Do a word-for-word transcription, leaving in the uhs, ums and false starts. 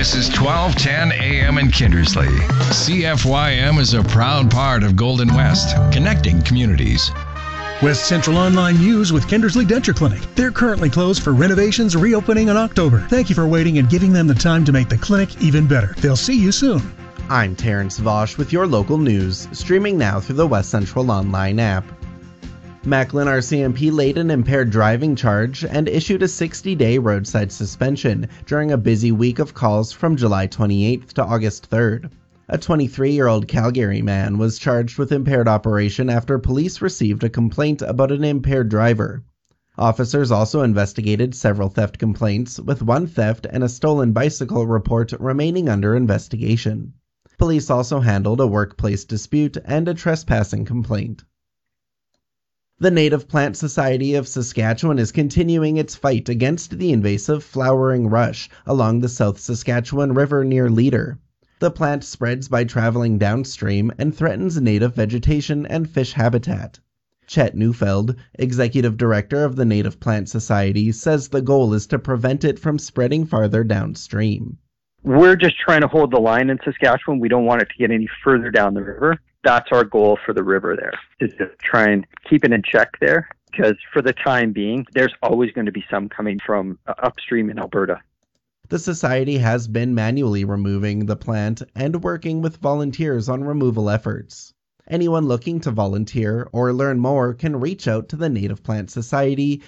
This is twelve ten A M in Kindersley. C F Y M is a proud part of Golden West, connecting communities. West Central Online News with Kindersley Denture Clinic. They're currently closed for renovations, reopening in October. Thank you for waiting and giving them the time to make the clinic even better. They'll see you soon. I'm Terrence Vosch with your local news, streaming now through the West Central Online app. Macklin R C M P laid an impaired driving charge and issued a sixty-day roadside suspension during a busy week of calls from July twenty-eighth to August third. A twenty-three-year-old Calgary man was charged with impaired operation after police received a complaint about an impaired driver. Officers also investigated several theft complaints, with one theft and a stolen bicycle report remaining under investigation. Police also handled a workplace dispute and a trespassing complaint. The Native Plant Society of Saskatchewan is continuing its fight against the invasive flowering rush along the South Saskatchewan River near Leader. The plant spreads by traveling downstream and threatens native vegetation and fish habitat. Chet Neufeld, executive director of the Native Plant Society, says the goal is to prevent it from spreading farther downstream. We're just trying to hold the line in Saskatchewan. We don't want it to get any further down the river. That's our goal for the river there, is to try and keep it in check there, because for the time being, there's always going to be some coming from uh, upstream in Alberta. The Society has been manually removing the plant and working with volunteers on removal efforts. Anyone looking to volunteer or learn more can reach out to the Native Plant Society